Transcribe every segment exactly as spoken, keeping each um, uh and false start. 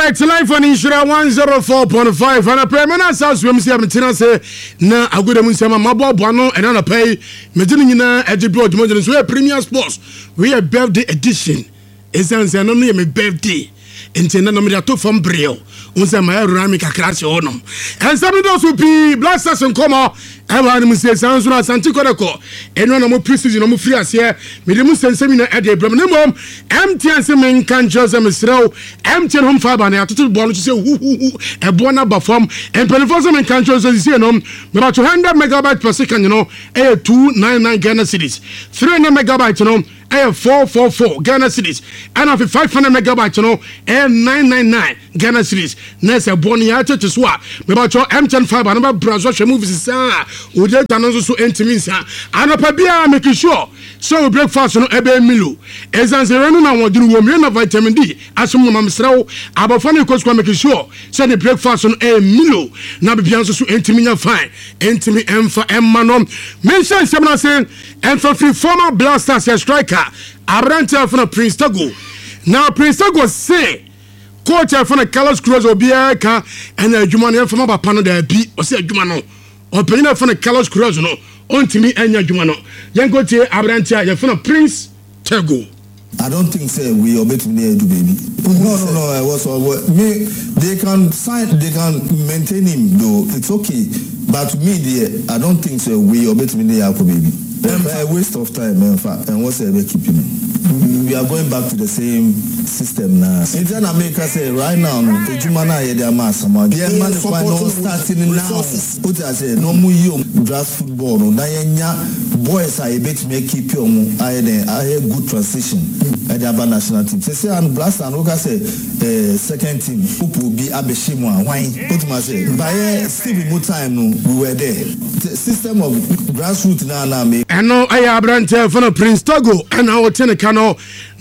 Alright, live on Inshira one oh four point five. And a permanent house, we see a Matina say, na a good Musama, Mabo Bono, and another pay, Medina, at the broad models. We are Premier Sports. We are birthday edition. It's an only a birthday. Intended number two from Brio. Unsa my Ramika Crash Onum. And some of those will be blasters and coma. I want to say Sanzura Santicoco. And one of more precision of Frias here. Medimus and Seminar at the Bremenum. Empty and Semin can Joseph Misro. Empty home fiber and to born to say who who a bona perform and Penifosum and Canchos is here. No, about two hundred megabytes per second, you know, a two ninety-nine Ghana cities. three hundred megabytes, you know. I have four forty-four Ghana cities. And I have five hundred megabytes, you know, and nine ninety-nine Ghana cities. Next, a boniata to swap. About your M ten fiber, and about Brazil movies, sir. Would you tell us so intimate, sir? And a pabia making sure. So breakfast, you know, Ebe Milu. As I say, I want to do a vitamin D. As someone I'm slow, about funny course, making sure. Send the breakfast on a Milu. Now be answer so intimate, fine. Intimate M for M Manon. Mention someone saying, and for three former blasters, a striker. Abrante from Prince Togo. Now Prince Togo say, coach from Carlos Cruz Obiaka and a Jumano from Abapano de B or say Jumano or Penina from Carlos Cruz no on to me and Jumano. Yango T Abrante from Prince Togo. I don't think say we obey to me do baby. No, no, no. I was me. They can sign. They can maintain him though. It's okay. But me, the I don't think so. We obey to me baby. A waste of time, in fact. And what's ever keeping him? We are going back to the same system now. In America, say right now, the Jumana is their mass. The man is why no starting now. Put I say no more you draft football. No, boys are able to make keep your I a good transition. At the Aba national team. Say and blast and Oka say second team. Who will be Abeshimwa? Why? Put my say by still more time. No, we were there. The system of grassroots now now make. And now I have Abrante from Prince Togo and our Tenecano.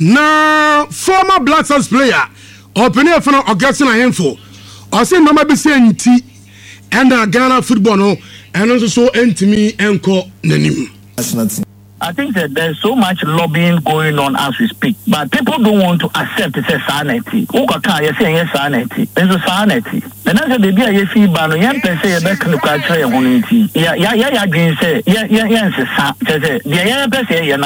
Now former Blasters player opening from Augustine info. I say no be saying T and Ghana football no and also so entimi enko nanim. National team. I think that there's so much lobbying going on as we speak, but people don't want to accept it's a sanity. Ukaka, you're saying yes, sanity. There's a sanity. And as a baby, I see Bano, young person say, back to the country, yeah, yeah, yeah, yeah, green say, yeah, yeah, yes, the young person, yeah,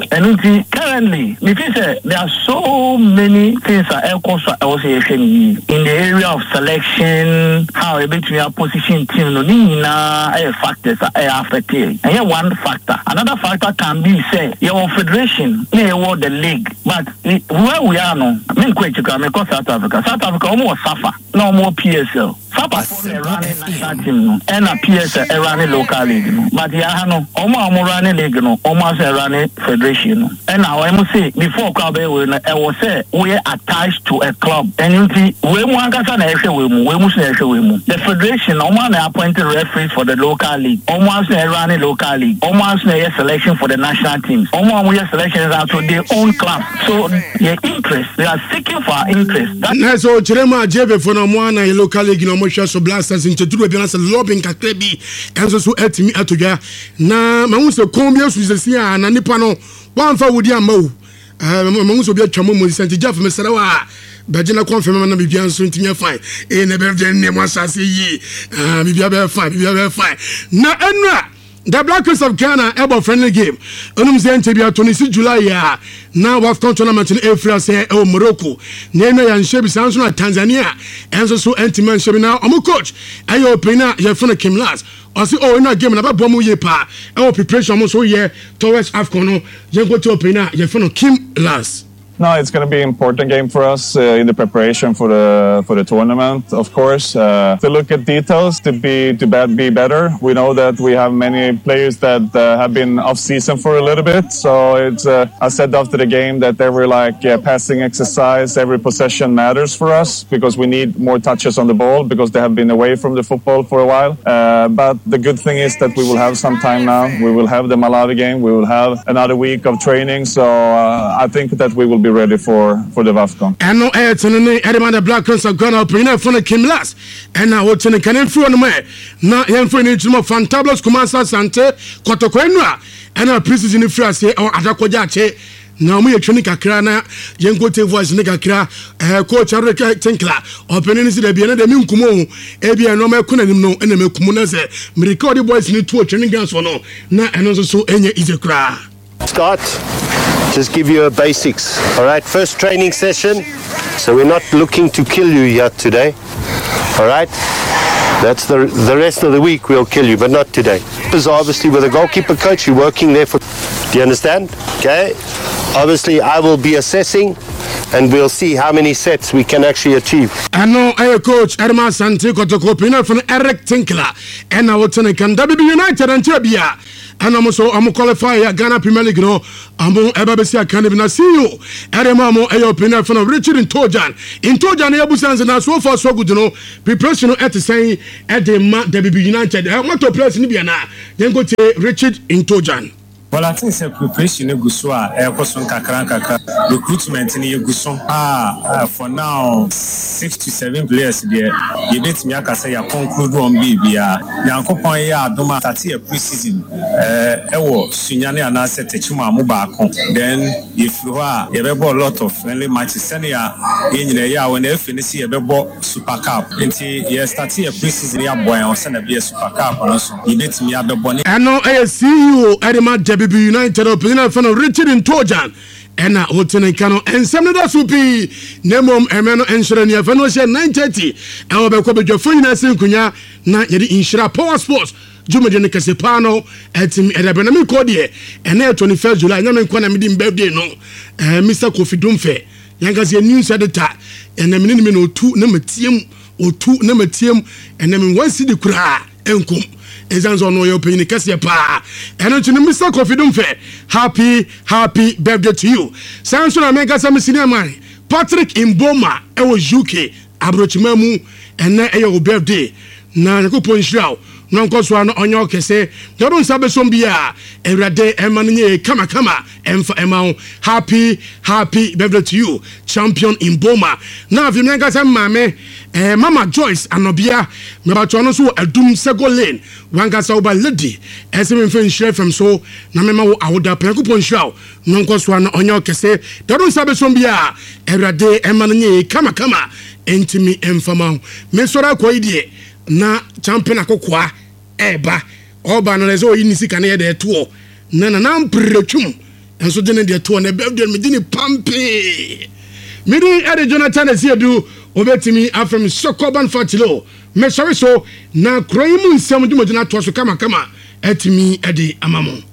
and currently, if you say there are so many things that are also in the area of selection, how a bit we are position team, no, Nina, factors are affected. And yeah, one factor. Another factor can be say your federation, yeah, the league, but it, where we are now, I mean, quite because South Africa, South Africa almost suffer, no more P S L. Sapa for running national team no, and a P S L running local league no, but yeah, no, almost running league no, almost running federation no. And now I must say before Kabe we I was say we are attached to a club, and you see we want to say we we must say we the federation almost appointed referees for the local league, almost running local league, almost selection for the national teams. Almost we selection is out of their own club, so their interest they are seeking for interest. That's so Chirema Jebe for no one local league no. So blasters into two bianasa lobbying kakrebi and so etimi atoja na mahunso kombia suzesia na nipa no wanfa wodi amawo mahunso bia twamo mo sente jaf mesarawa bajina confirm na bibia nso ntinya fine e na be ne mo asase yi ah bibia be fine bibia be fine na enra the Blackers of Ghana ever friendly game. Onum zente bia twenty-six July ya. Now we have tournament in April say oh Morocco. Nene ya nshebi sanso na Tanzania. Enso so entiman shebi na omo coach. Ayo opina ya funa Kim Last. I say oh in a game na ba bomu ye pa. Our preparation mo so ye towards AFCON no. Je go to opina ya funa Kim Last. No, it's going to be an important game for us uh, in the preparation for the for the tournament. Of course, uh, to look at details to be to be better. We know that we have many players that uh, have been off season for a little bit. So it's uh, I said after the game that every like uh, passing exercise, every possession matters for us because we need more touches on the ball because they have been away from the football for a while. Uh, but the good thing is that we will have some time now. We will have the Malawi game. We will have another week of training. So uh, I think that we will be ready for for the AFCON. And no air to the Blackers of Ghana opinion for the Kim Last. And now what's in the cannon for the man. Now, young for an intimate fantabulous Kumasa Sante, Kotokwenra, and our pieces in the Frase or Adakojache. na mo ye twene kakra na yenko te voice ne kakra eh coach Arika Tinkler opene ni si da bia na da mi nkumo e bia no ma kuna nim no na me kumu na se me record boys ni to twene gas no na eno so so enye izekra. Start. Just give you a basics. All right, first training session. So we're not looking to kill you yet today. All right. That's the the rest of the week we'll kill you, but not today. Because obviously with a goalkeeper coach, you're working there for. Do you understand? Okay. Obviously, I will be assessing, and we'll see how many sets we can actually achieve. I know a coach Erma Santi Kotokopina from Eric Tinkler, and I will tell you can W B United and Tabia. And I'm also I'm qualified Ghana Premier League no I'm Ebabesia can even see you. Eremamo a opinion from Richard in Tojan. In Tojan Ebusan and so far so good to know. Preparation at the same at the W B United. I want to place in Biana. Then go to Richard in Tojan. Well, I think preparation is good. Air person kakran kakra recruitment in Yuguson. Ah, for now six to seven players there. You bet me I can say I conclude one baby. Ah, Yanko Panya Doma thirty a preseason. Eh, ewo Sunyani and I said Techuma Mubako. Then if you are you have a lot of friendly matches. Senia in the year when they finish you have Super Cup. Until you start a preseason, you boy on send a be a Super Cup also. You bet me I have bonnet. I know I see you at the W B United opinion from Richard in Tojan. And now, what's in a cano and some of us will be Nemom Emeno and Sherania Fenosia nine thirty. I will be covered your phone as in Kunya, not yet in Shira Power Sports. Jumajan Casipano at him at a Benami Cordier. And there twenty-first July, Naman Quanamidim birthday, no, Mister Kofi Dumfe. Yangas your news editor, and a minimum or two number team or two number team, and then one city cry and come. Ezanzo no your opinion kase pa eno tuni Mister Kofi Dumfe happy happy birthday to you sanso na mega sam senior man Patrick Mboma e was U K abrochimamu ena e your birthday na yakopon hiraw no nkoso ano onyo kese don sabe som bia ewrade emannye kama kama emfa emaw happy happy birthday to you champion Mboma na afi mega sam mame eh Mama Joyce Anobia me ba to no so adum sego lane wanga sa oba lady esem mfen share from so na me ma wo awoda pekupon hiraw no nkoso ano onyo kese don sabe som bia ewrade emannye kama kama entimi emfama me sora koidie na champion akokwa eba oba no lezo yi nisika na ye de to na na na mpretwum enso de ne de to na be me de ni pampe me di ade Jonathan Asiedu obetimi afem Sokoban Fatilo me sorry so na kroimu nsem de modina to so kama kama etimi ade amamo.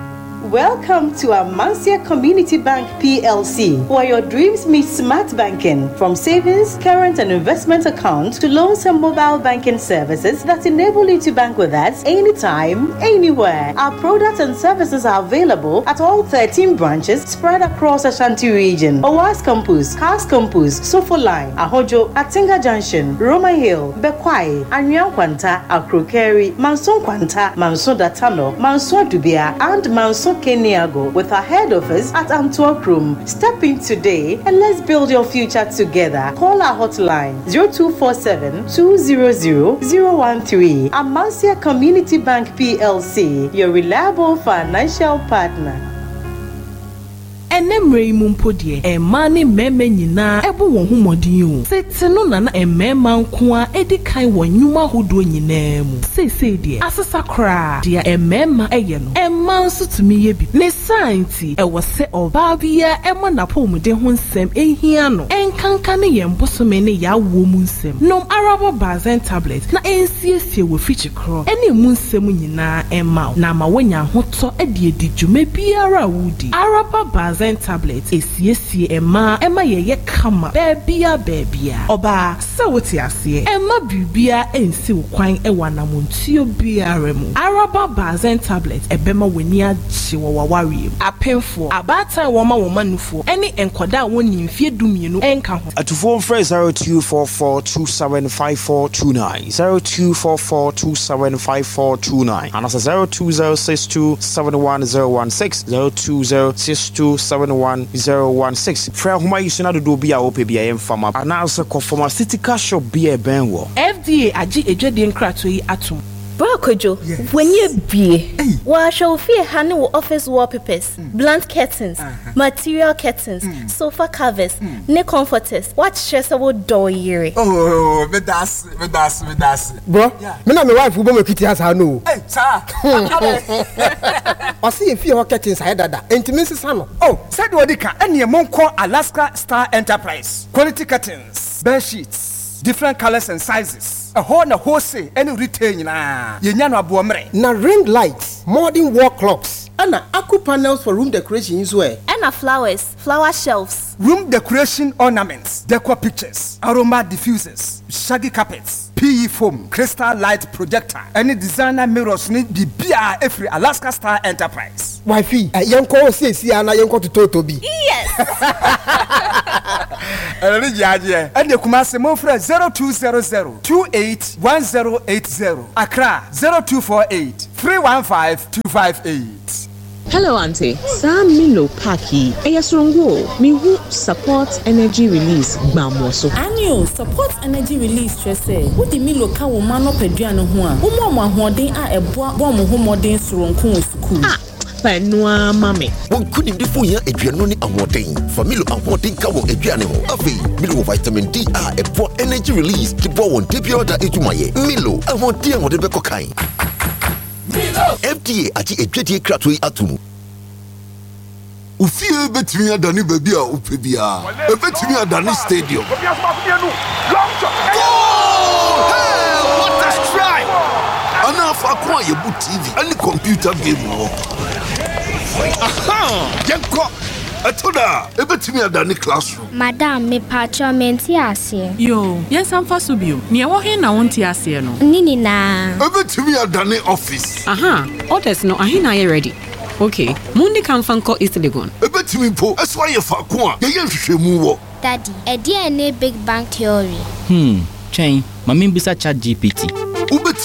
Welcome to Amansia Community Bank P L C, where your dreams meet smart banking. From savings, current and investment accounts to loans and mobile banking services that enable you to bank with us anytime, anywhere. Our products and services are available at all thirteen branches spread across Ashanti region. Owas Campus, Cars Campus, Sofo Line, Ahojo, Atinga Junction, Roma Hill, Bekwai, Anyan Kwanta, Akrokeri, Manson Kwanta, Manson Datano, Manson Dubia, and Manson Keniago, with our head office at Antwerp Room. Step in today and let's build your future together. Call our hotline zero two four seven, two zero zero, zero one three. Amansia Community Bank P L C, your reliable financial partner. Enemre mumpodie e mani meme nyina ebo won humodin o setino na na emema nkoa edikai won nyuma hodo nyina mu sese die asesa kra dia emema eye no emma nso tumi ye bi ne santi e wo se oba bia emo na pomde ho nsem ehia no enkanka ne yembosome ne ya wo mu nsem nom arabo bazen tablet na ensiesie wo fichi kro ene mu nsem nyina emma na ma wonya hoto e die di dwuma biara wudi arabo bazen tablet esiesie ema ema ye kama bebia bebia oba se wote ase ema bibia ensi kwan e wanamontio biara mu araba bazen tablet ebema weni agye wo waware apemfo abata wo ma wo manufo ene enkoda woni mfie dumienu enka ho atufo mfre zero two four four two seven five four two nine zero two four four two seven five four two nine and also zero two zero six two seven one zero one six zero two zero six two seven one zero one six. Fra huma yisuna do do bia ope bia emfama announce ko former city cash shop bia benwo F D A agi ejwade nkrato yi atom. Kojo, yes. When you be, wa shall fear Hanu office wallpapers, mm. blunt curtains, uh-huh. material curtains, mm. sofa covers, mm. ne comforters. What stressable door year? Oh, me das, me das, me das. Bro, yeah. Me na my wife who be kiti has Hanu. Hey, sir. I see if you curtains I dada. Intimacy sano. Oh, said Wadika, and your monk call Alaska Star Enterprise. Quality curtains, bed sheets, different colors and sizes. A whole na wholesale any retail na. Yenyano abuamre. Na ring lights, modern wall clocks. And aku panels for room decoration as well. And flowers, flower shelves. Room decoration ornaments, decor pictures, aroma diffusers, shaggy carpets, P E foam, crystal light projector, any designer mirrors need be B R every Alaska Star Enterprise. Wifey, a young call says here and I young to Totobi. Yes. And the Kumasi Mofra zero two zero zero two eight one zero eight zero. Accra zero two four eight three one five two five eight. Hello, Auntie. Sam Milo Paki. Eyasrongo. Me who support energy release. Gbamoso. Annual support energy release. Trese. Who the Milo ka wo mano peduano ho. Wo mo ahoden a eboa bo mo homoden soronko suku. Ah. Penua mame. Won kunim defo ya aduano ni ahoden. Familo ahoden ka wo aduane ho. Afi, Milo vitamin D a eboa energy release. Ki bo won debia da ejumaye. Milo ahoden ahoden be kokan. F D A ati ejwedi kratoi atumu. Ufie betimi adani baby a upebia. E betimi adani stadium. Hey, what a strike! Ana fa kwa ye bu T V and computer game wo. Aha! Yenko Atoda, e betimi adani classroom. Madam, me pacho menti ase. Yo, yes am fa so bio. Ne wo he na wonti ase no. Nini na. E betimi adani office. Aha, orders no ahina ye ready. Okay, mundi kan fanko East Legon. E betimi po, eswa ye fa ko a, ye ye hwehwemu wo. Daddy, e dia na big bang theory. Hmm, chain, mami bisa chat G P T. Ubetimi